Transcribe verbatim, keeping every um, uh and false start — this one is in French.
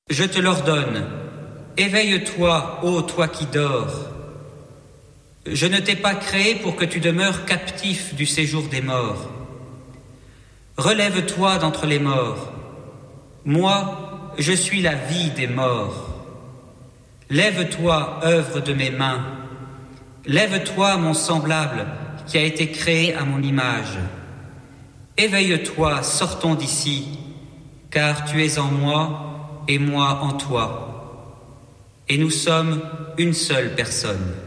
Je te l'ordonne, éveille-toi, ô toi qui dors. Je ne t'ai pas créé pour que tu demeures captif du séjour des morts. Relève-toi d'entre les morts. Moi, je suis la vie des morts. Lève-toi, œuvre de mes mains. Lève-toi, mon semblable, qui a été créé à mon image. Éveille-toi, sortons d'ici, car tu es en moi et moi en toi. Et nous sommes une seule personne.